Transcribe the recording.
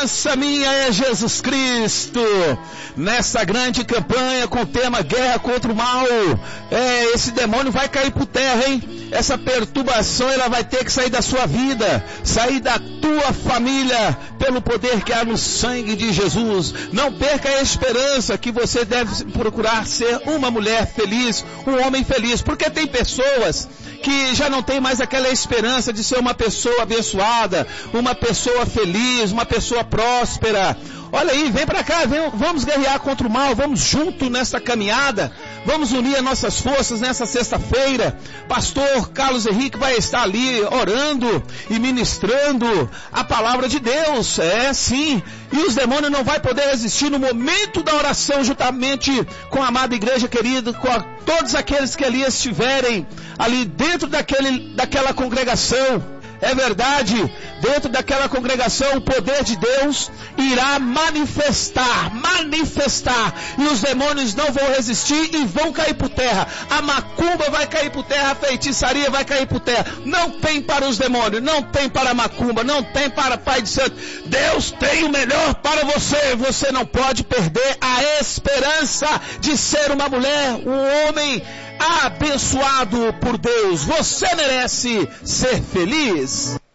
esperança minha é Jesus Cristo. Nessa grande campanha com o tema Guerra contra o Mal, esse demônio vai cair por terra, hein? Essa perturbação, ela vai ter que sair da sua vida, sair da tua família, pelo poder que há no sangue de Jesus. Não perca a esperança que você deve procurar ser uma mulher feliz, um homem feliz, porque tem pessoas que já não tem mais aquela esperança de ser uma pessoa abençoada, uma pessoa feliz, uma pessoa próspera. Olha aí, vem para cá, vamos guerrear contra o mal, vamos junto nessa caminhada, vamos unir as nossas forças nessa sexta-feira. Pastor Carlos Henrique vai estar ali orando e ministrando a palavra de Deus, sim, e os demônios não vão poder resistir no momento da oração, juntamente com a amada igreja querida, com todos aqueles que ali estiverem, ali dentro daquela congregação. É verdade, dentro daquela congregação o poder de Deus irá manifestar, e os demônios não vão resistir e vão cair por terra. A macumba vai cair por terra, a feitiçaria vai cair por terra. Não tem para os demônios, não tem para a macumba, não tem para Pai de Santo. Deus tem o melhor para você. Você não pode perder a esperança de ser uma mulher, um homem abençoado por Deus. Você merece ser feliz.